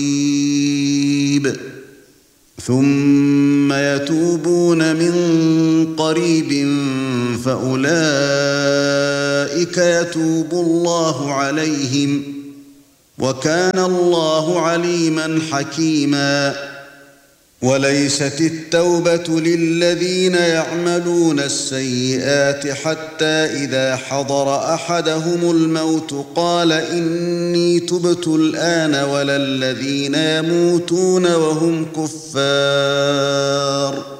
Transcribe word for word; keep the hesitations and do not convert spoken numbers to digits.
قريب ثم يتوبون من قريب فأولئك يتوب الله عليهم وكان الله عليما حكيما وليست التوبة للذين يعملون السيئات حتى إذا حضر أحدهم الموت قال إني تبت الآن ولا الذين يموتون وهم كفار